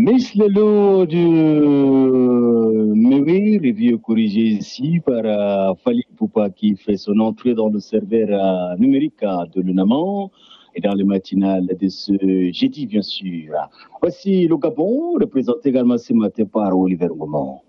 Miss le lot du Mewir, le vieux corrigé ici par Fali Poupa qui fait son entrée dans le serveur numérique de l'UNAMAN et dans le matinal de ce jeudi, bien sûr. Voici le Gabon, représenté également ce matin par Oliver Gaumont.